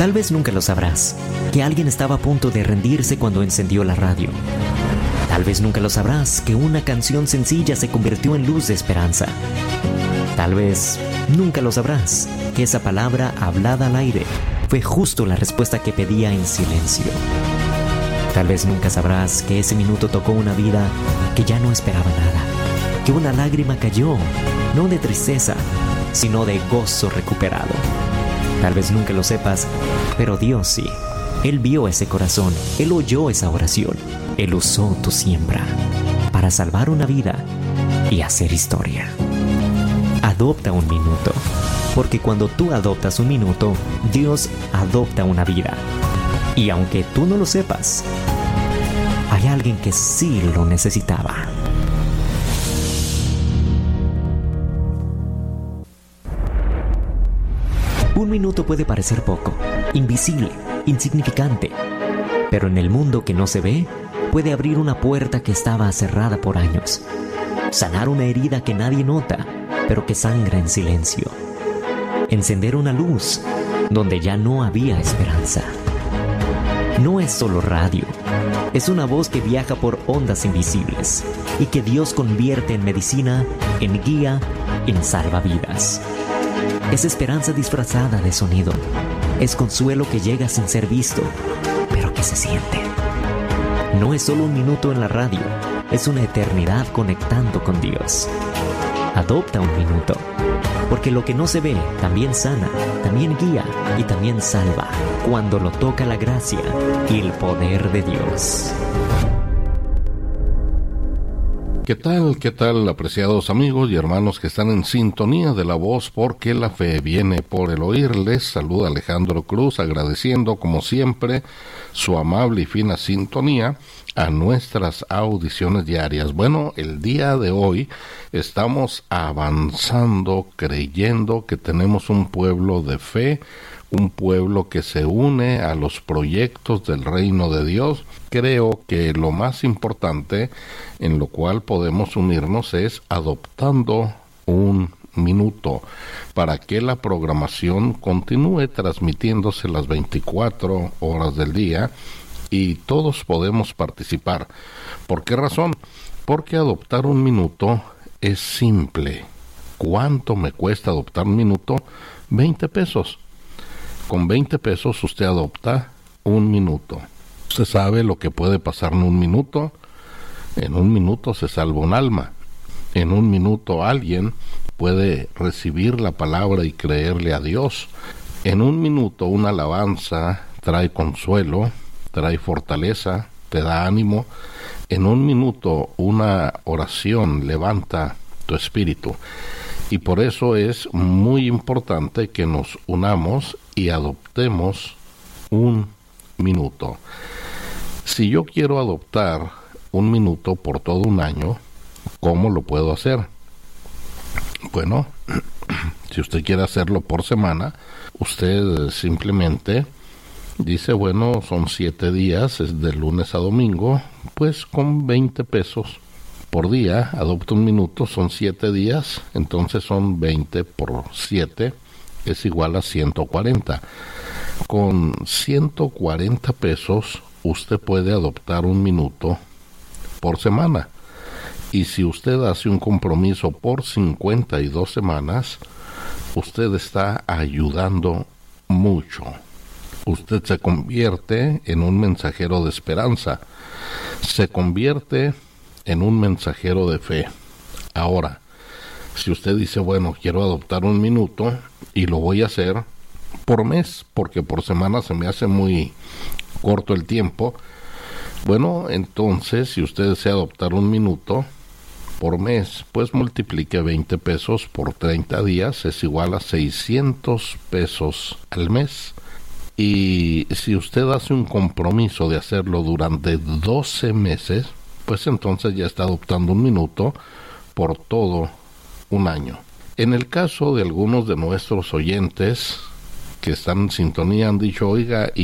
Tal vez nunca lo sabrás, que alguien estaba a punto de rendirse cuando encendió la radio. Tal vez nunca lo sabrás, que una canción sencilla se convirtió en luz de esperanza. Tal vez nunca lo sabrás, que esa palabra hablada al aire fue justo la respuesta que pedía en silencio. Tal vez nunca sabrás que ese minuto tocó una vida que ya no esperaba nada, que una lágrima cayó, no de tristeza, sino de gozo recuperado. Tal vez nunca lo sepas, pero Dios sí. Él vio ese corazón, Él oyó esa oración, Él usó tu siembra para salvar una vida y hacer historia. Adopta un minuto, porque cuando tú adoptas un minuto, Dios adopta una vida. Y aunque tú no lo sepas, hay alguien que sí lo necesitaba. Un minuto puede parecer poco, invisible, insignificante, pero en el mundo que no se ve, puede abrir una puerta que estaba cerrada por años, sanar una herida que nadie nota, pero que sangra en silencio, encender una luz donde ya no había esperanza. No es solo radio, es una voz que viaja por ondas invisibles y que Dios convierte en medicina, en guía, en salvavidas. Es esperanza disfrazada de sonido, es consuelo que llega sin ser visto, pero que se siente. No es solo un minuto en la radio, es una eternidad conectando con Dios. Adopta un minuto, porque lo que no se ve también sana, también guía y también salva, cuando lo toca la gracia y el poder de Dios. ¿Qué tal, apreciados amigos y hermanos que están en sintonía de la voz? Porque la fe viene por el oír. Les saluda Alejandro Cruz, agradeciendo como siempre su amable y fina sintonía a nuestras audiciones diarias. Bueno, el día de hoy estamos avanzando, creyendo que tenemos un pueblo de fe, un pueblo que se une a los proyectos del reino de Dios. Creo que lo más importante en lo cual podemos unirnos es adoptando un minuto para que la programación continúe transmitiéndose las 24 horas del día y todos podemos participar. ¿Por qué razón? Porque adoptar un minuto es simple. ¿Cuánto me cuesta adoptar un minuto? 20 pesos. Con 20 pesos usted adopta un minuto. Usted sabe lo que puede pasar en un minuto. En un minuto se salva un alma. En un minuto alguien puede recibir la palabra y creerle a Dios. En un minuto una alabanza trae consuelo, trae fortaleza, te da ánimo. En un minuto una oración levanta tu espíritu. Y por eso es muy importante que nos unamos y adoptemos un minuto. Si yo quiero adoptar un minuto por todo un año, ¿cómo lo puedo hacer? Bueno, si usted quiere hacerlo por semana, usted simplemente dice, bueno, son 7 días, es de lunes a domingo, pues con 20 pesos por día, adopta un minuto, son 7 días, entonces son 20 por 7, es igual a 140. Con 140 pesos, usted puede adoptar un minuto por semana. Y si usted hace un compromiso por 52 semanas, usted está ayudando mucho. Usted se convierte en un mensajero de esperanza. Se convierte en un mensajero de fe. Ahora, si usted dice, bueno, quiero adoptar un minuto y lo voy a hacer por mes, porque por semana se me hace muy corto el tiempo, bueno, entonces, si usted desea adoptar un minuto por mes, pues multiplique 20 pesos por 30 días, es igual a 600 pesos al mes. Y si usted hace un compromiso de hacerlo durante 12 meses, pues entonces ya está adoptando un minuto por todo un año. En el caso de algunos de nuestros oyentes que están en sintonía, han dicho, oiga,